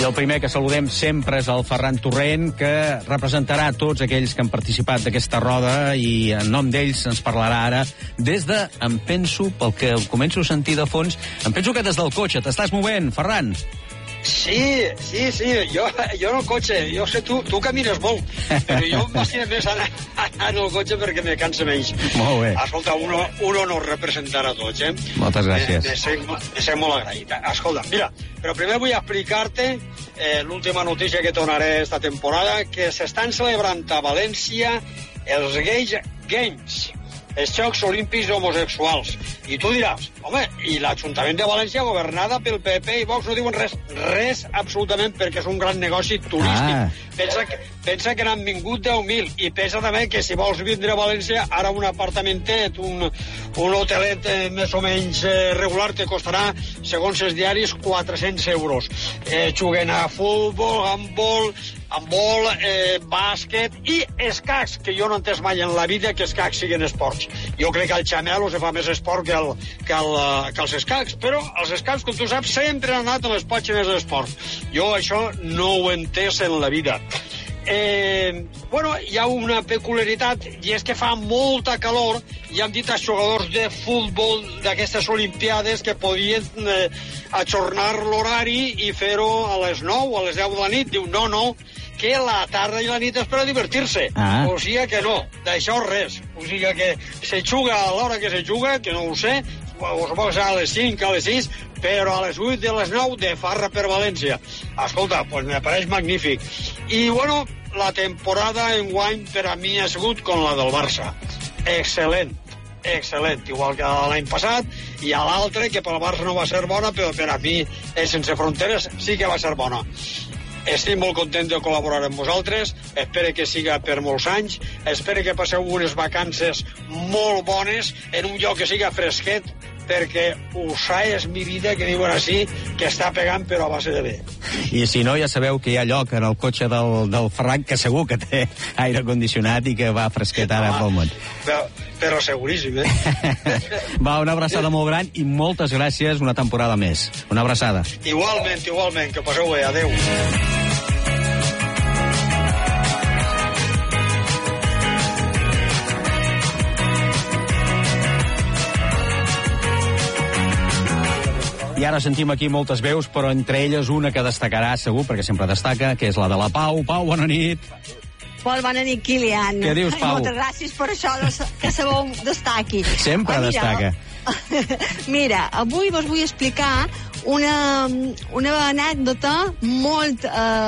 el primer que saludem sempre és el Ferran Torrent, que representarà tots aquells que han participat d'aquesta roda i en nom d'ells ens parlarà ara des de, em penso, pel que començo a sentir de fons, em penso que des del cotxe. T'estàs movent, Ferran? Sí, jo en el cotxe, jo sé, tu camines molt, però jo m'estima més anar en el cotxe perquè me cansa menys. Molt bé. Escolta, un honor representar a tots, eh? Moltes gràcies. Me sé molt agraït. Escolta, mira, però primer vull explicar-te l'última notícia que donaré esta temporada, que s'estan celebrant a València els Gay Games, els Jocs Olímpics Homosexuals. I tu diràs, home, i l'Ajuntament de València, governada pel PP i Vox, no diuen res absolutament, perquè és un gran negoci turístic. Pensa que n'han vingut 10.000, i pensa també que si vols vindre a València, ara un apartamentet, un hotelet més o menys regular, te costarà, segons els diaris, 400 euros. Juguen a futbol, handbol, bàsquet i escacs, que jo no he entès mai en la vida que escacs siguin esports. Jo crec que el xamelo se fa més esport que els escacs, però els escacs, com tu saps, sempre han anat a les pàgines d'esport. Jo això no ho he entès en la vida. Hi ha una peculiaritat, i és que fa molta calor, i han dit als jugadors de futbol d'aquestes Olimpiades que podien ajornar l'horari i fer-ho a les 9 o a les 10 de la nit. Diu, no, que la tarda i la nit és per a divertir-se. O sigui que no, d'això res. O sigui que se juga a l'hora que se juga, que no ho sé, suposo que a les 5, a les 6, però a les 8 de les 9 de farra per València. Escolta, pues me pareix magnífic. I, la temporada enguany per a mi ha sigut com la del Barça. Excel·lent, igual que l'any passat, i a l'altre, que pel Barça no va ser bona, però per a mi, sense fronteres, sí que va ser bona. Estic molt content de col·laborar amb vosaltres, espero que siga per molts anys, espero que passeu unes vacances molt bones en un lloc que siga fresquet, perquè USA és mi vida, que diuen així, que està pegant però a base de bé. I si no, ja sabeu que hi ha lloc en el cotxe del Ferran, que segur que té aire condicionat i que va fresquet ara pel món. Però seguríssim, Va, una abraçada molt gran i moltes gràcies una temporada més. Una abraçada. Igualment, que passeu bé, adeu. I ara sentim aquí moltes veus, però entre elles una que destacarà segur, perquè sempre destaca, que és la de la Pau. Pau, bona nit. Molt bona nit, Kilian. Què dius, Pau? Moltes gràcies per això que sabeu destaqui. Sempre destaca. Mira, avui vos vull explicar una anècdota molt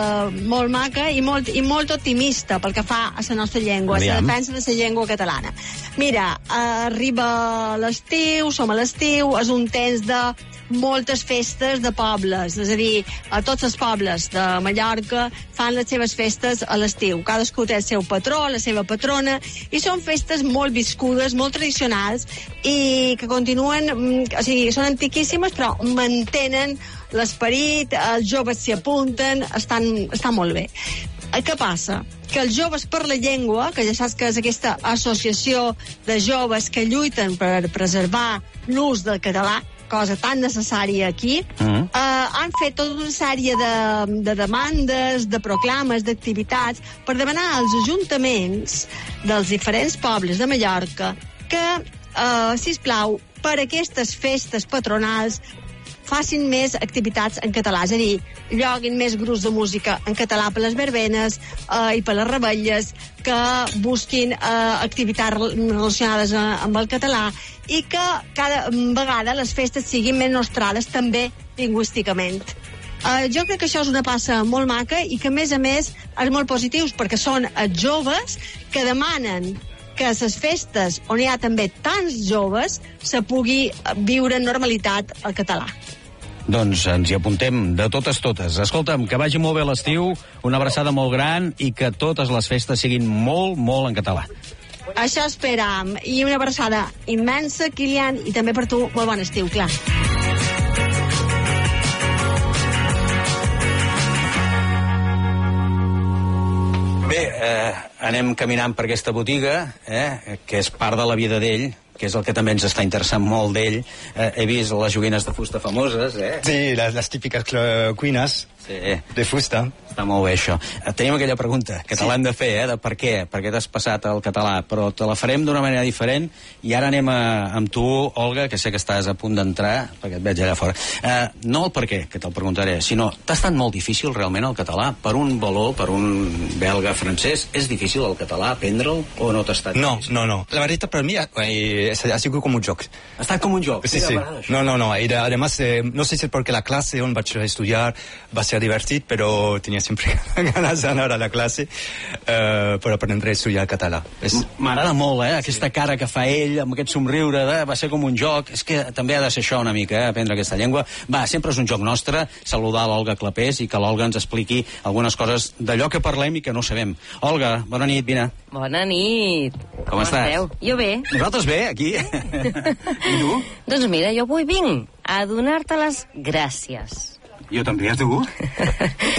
maca i molt optimista pel que fa a la nostra llengua, a la defensa de la llengua catalana. Mira, arriba l'estiu, som a l'estiu, és un temps de moltes festes de pobles, és a dir, a tots els pobles de Mallorca fan les seves festes a l'estiu. Cadascú té el seu patró, la seva patrona, i són festes molt viscudes, molt tradicionals, i que continuen, o sigui, són antiquíssimes, però mantenen l'esperit, els joves s'hi apunten, estan molt bé. Què passa? Que els Joves per la Llengua, que ja saps que és aquesta associació de joves que lluiten per preservar l'ús del català, cosa tan necessària aquí, han fet tota una sèrie de demandes, de proclames, d'activitats, per demanar als ajuntaments dels diferents pobles de Mallorca que, sisplau, per aquestes festes patronals facin més activitats en català, és a dir, lloguin més grups de música en català per les verbenes i per les revetlles, que busquin activitats relacionades amb el català i que cada vegada les festes siguin més nostrades també lingüísticament. Jo crec que això és una passa molt maca i que, a més, és molt positiu, perquè són els joves que demanen que a les festes on hi ha també tants joves se pugui viure en normalitat el català. Doncs ens hi apuntem de totes. Escolta'm, que vagi molt bé l'estiu, una abraçada molt gran i que totes les festes siguin molt, molt en català. Això esperam. I una abraçada immensa, Kilian, i també per tu molt bon estiu, clar. Bé, anem caminant per aquesta botiga, que és part de la vida d'ell, que és el que també ens està interessant molt d'ell. He vist les joguines de fusta famoses, Sí, les típiques cuines de fusta. Està molt bé, això. Tenim aquella pregunta, que te l'hem de fer, de per què t'has passat al català, però te la farem d'una manera diferent, i ara anem amb tu, Olga, que sé que estàs a punt d'entrar, perquè et veig allà fora. No el per què, que te'l preguntaré, sinó, t'ha estat molt difícil realment el català? Per un valor, per un belga francès, és difícil el català aprendre'l, o no t'ha estat difícil? No. La veritat, per mi, ha sigut com un joc. Ha estat com un joc? Sí. No. Y además, no sé si es porque la clase on vaig estudiar va ser divertit, però tenia sempre ganes d'anar a la classe per aprendre a estudiar català. M'agrada molt, aquesta cara que fa ell, amb aquest somriure, va ser com un joc. És que també ha de ser això una mica, aprendre aquesta llengua. Va, sempre és un joc nostre, saludar l'Olga Clapés i que l'Olga ens expliqui algunes coses d'allò que parlem i que no sabem. Olga, bona nit, vine. Bona nit. Com estàs? Esteu? Jo bé. Nosaltres bé, aquí. I tu? Doncs mira, jo avui vinc a donar-te les gràcies. Jo també, a tu?